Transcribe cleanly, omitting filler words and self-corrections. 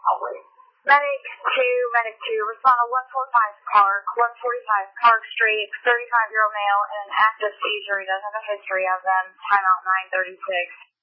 I'll wait. Medic 2, respond to 145 Park Street, 35-year-old male in an active seizure. He doesn't have a history of them. Timeout 9:36.